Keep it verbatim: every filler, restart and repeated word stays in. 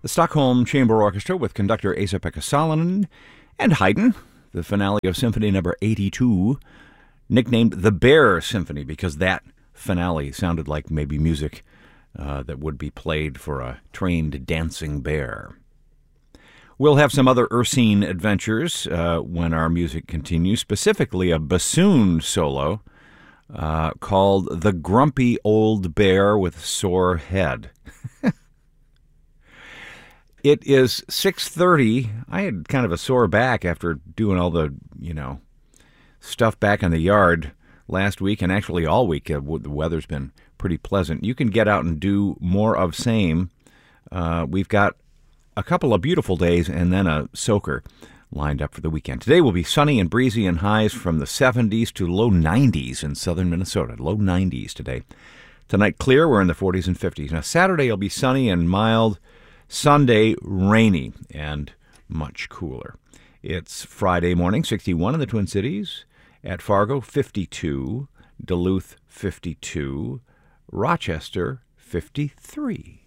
The Stockholm Chamber Orchestra with conductor Esa-Pekka Salonen and Haydn, the finale of Symphony Number eighty-two, nicknamed the Bear Symphony because that finale sounded like maybe music uh, that would be played for a trained dancing bear. We'll have some other Ursine adventures uh, when our music continues, specifically a bassoon solo uh, called The Grumpy Old Bear with a Sore Head. It is six thirty. I had kind of a sore back after doing all the, you know, stuff back in the yard last week, and actually all week. Uh, the weather's been pretty pleasant. You can get out and do more of same. Uh, we've got a couple of beautiful days and then a soaker lined up for the weekend. Today will be sunny and breezy and highs from the seventies to low nineties in southern Minnesota. Low nineties today. Tonight clear, we're in the forties and fifties. Now Saturday will be sunny and mild. Sunday, rainy and much cooler. It's Friday morning, sixty-one in the Twin Cities. At Fargo, fifty-two. Duluth, fifty-two. Rochester, fifty-three.